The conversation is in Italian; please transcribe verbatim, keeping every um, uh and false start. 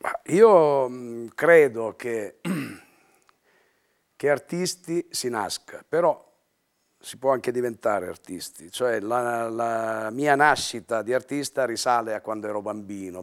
Ma io mh, credo che, che artisti si nasca, però si può anche diventare artisti. Cioè la, la mia nascita di artista risale a quando ero bambino.